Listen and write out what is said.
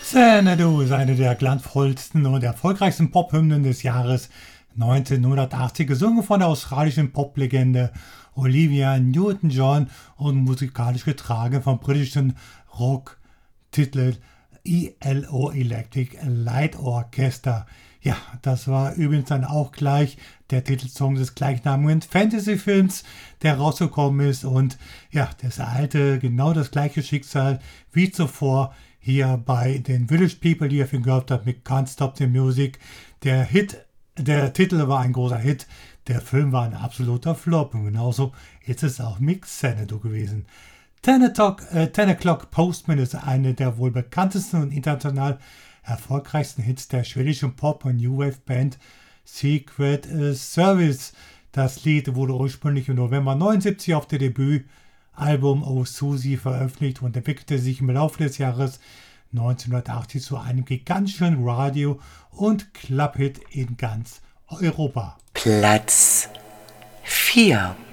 Xanadu ist eine der glanzvollsten und erfolgreichsten Pop-Hymnen des Jahres 1980, gesungen von der australischen Poplegende Olivia Newton-John und musikalisch getragen vom britischen Rock-Titel ELO Electric Light Orchestra. Ja, das war übrigens dann auch gleich der Titelsong des gleichnamigen Fantasy-Films, der rausgekommen ist. Und ja, das ereilte genau das gleiche Schicksal wie zuvor hier bei den Village People, die ihr von gehört habt mit Can't Stop the Music. Der Titel war ein großer Hit, der Film war ein absoluter Flop und genauso ist es auch mit Xanadu gewesen. 10 O'Clock Postman ist eine der wohl bekanntesten und international erfolgreichsten Hits der schwedischen Pop- und New Wave Band Secret Service. Das Lied wurde ursprünglich im November 79 auf dem Debütalbum Oh Susie veröffentlicht und entwickelte sich im Laufe des Jahres 1980 zu einem gigantischen Radio- und Clubhit in ganz Europa. Platz 4.